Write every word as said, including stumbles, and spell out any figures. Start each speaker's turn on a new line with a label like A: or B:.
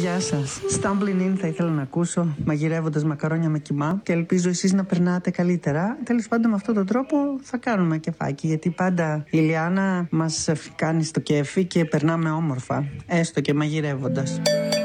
A: Γεια σας. Stumbling in θα ήθελα να ακούσω, μαγειρεύοντας μακαρόνια με κιμά, και ελπίζω εσείς να περνάτε καλύτερα. Τέλος πάντων, με αυτόν τον τρόπο θα κάνουμε κεφάκι, γιατί πάντα η Λιάννα μας κάνει στο κέφι και περνάμε όμορφα, έστω και μαγειρεύοντας.